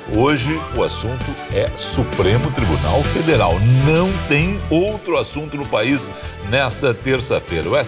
Hoje o assunto é Supremo Tribunal Federal. Não tem outro assunto no país nesta terça-feira. O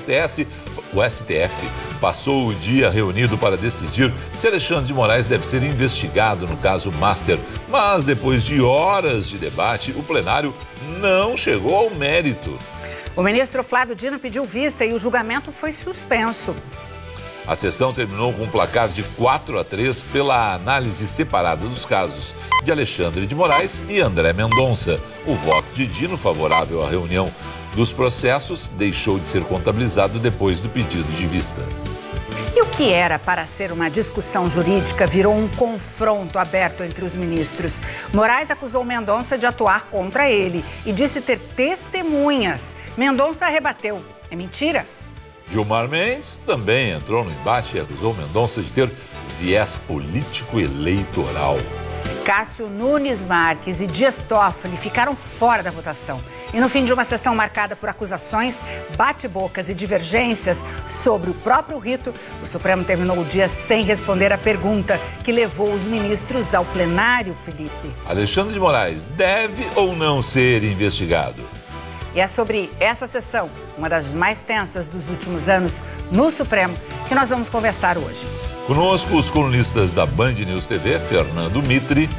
STF passou o dia reunido para decidir se Alexandre de Moraes deve ser investigado no caso Master. Mas depois de horas de debate, o plenário não chegou ao mérito. O ministro Flávio Dino pediu vista e o julgamento foi suspenso. A sessão terminou com um placar de 4-3 pela análise separada dos casos de Alexandre de Moraes e André Mendonça. O voto de Dino favorável à reunião dos processos deixou de ser contabilizado depois do pedido de vista. E o que era para ser uma discussão jurídica virou um confronto aberto entre os ministros. Moraes acusou Mendonça de atuar contra ele e disse ter testemunhas. Mendonça rebateu. É mentira? Gilmar Mendes também entrou no embate e acusou Mendonça de ter viés político eleitoral. Cássio Nunes Marques e Dias Toffoli ficaram fora da votação. E no fim de uma sessão marcada por acusações, bate-bocas e divergências sobre o próprio rito, o Supremo terminou o dia sem responder à pergunta que levou os ministros ao plenário, Felipe. Alexandre de Moraes deve ou não ser investigado? E é sobre essa sessão, uma das mais tensas dos últimos anos, no Supremo, que nós vamos conversar hoje. Conosco os colunistas da Band News TV, Fernando Mitre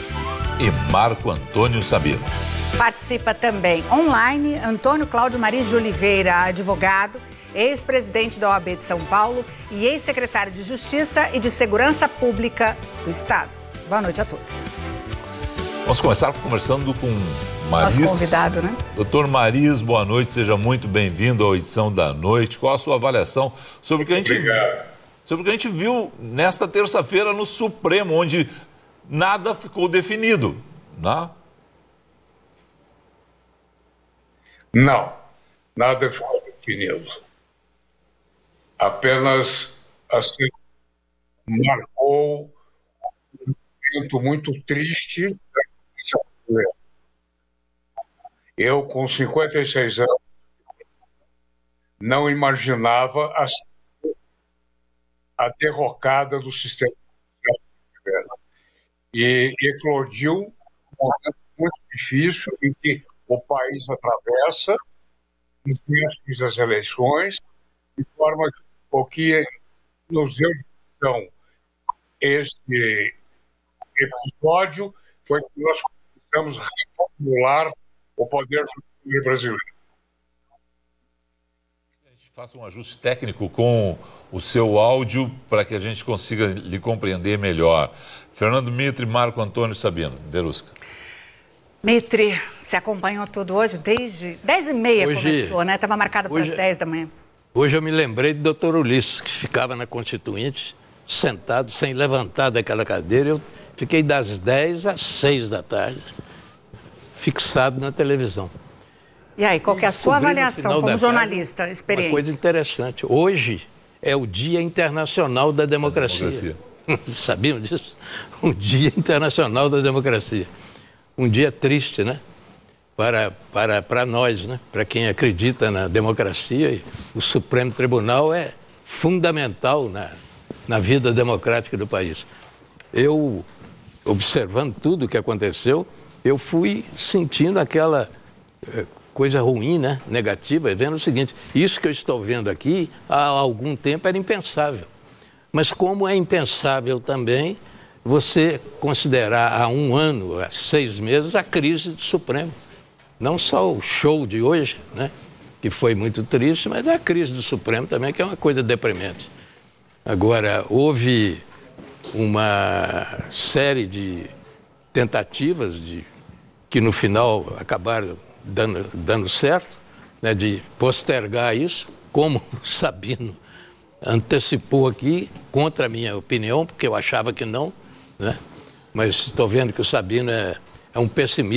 e Marco Antônio Sabino. Participa também online Antônio Cláudio Maris de Oliveira, advogado, ex-presidente da OAB de São Paulo e ex-secretário de Justiça e de Segurança Pública do Estado. Boa noite a todos. Vamos começar conversando com Maris. Nosso convidado, né? Doutor Maris, boa noite, seja muito bem-vindo à edição da noite. Qual a sua avaliação sobre o que a gente viu nesta terça-feira no Supremo, onde nada ficou definido, né? Não, nada ficou definido. Apenas assim, marcou um momento muito triste. Eu, com 56 anos, não imaginava a derrocada do sistema e eclodiu um momento muito difícil em que o país atravessa nos vésperas das eleições, de forma que o que nos deu lição este episódio foi que nós precisamos reformular o poder judiciário brasileiro. A gente faça um ajuste técnico com o seu áudio para que a gente consiga lhe compreender melhor. Fernando Mitre, Marco Antônio Sabino, Verusca. Mitre, você acompanhou tudo hoje desde 10h30 começou, né? Estava marcado para as 10 da manhã. Hoje eu me lembrei do doutor Ulisses, que ficava na Constituinte, sentado, sem levantar daquela cadeira. Eu fiquei das 10 às 6 da tarde, fixado na televisão. E aí, qual que é a sua avaliação como jornalista experiente? Uma coisa interessante. Hoje é o Dia Internacional da Democracia. Sabiam disso? O Dia Internacional da Democracia. Um dia triste, né? Para nós, né? Para quem acredita na democracia, o Supremo Tribunal é fundamental na vida democrática do país. Eu, observando tudo o que aconteceu, eu fui sentindo aquela coisa ruim, né? Negativa, vendo o seguinte: isso que eu estou vendo aqui há algum tempo era impensável. Mas como é impensável também você considerar há um ano, há 6 meses, a crise do Supremo. Não só o show de hoje, né, que foi muito triste, mas a crise do Supremo também, que é uma coisa deprimente. Agora, houve uma série de tentativas que no final acabaram dando certo, né, de postergar isso, como o Sabino antecipou aqui, contra a minha opinião, porque eu achava que não, né? Mas estou vendo que o Sabino é um pessimista.